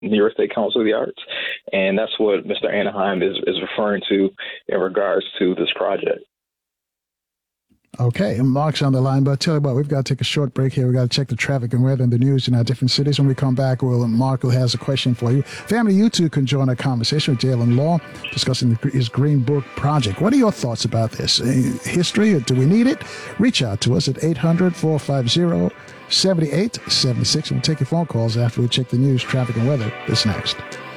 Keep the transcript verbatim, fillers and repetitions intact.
New York State Council of the Arts. And that's what Mister Anaheim is, is referring to in regards to this project. Okay, and Mark's on the line, but tell you what, we've got to take a short break here. We've got to check the traffic and weather and the news in our different cities. When we come back, we'll, Mark has a question for you. Family, you too can join our conversation with Jalen Law, discussing his Green Book project. What are your thoughts about this? History, or do we need it? Reach out to us at eight hundred, four five zero, seven eight seven six. We'll take your phone calls after we check the news, traffic, and weather. This next.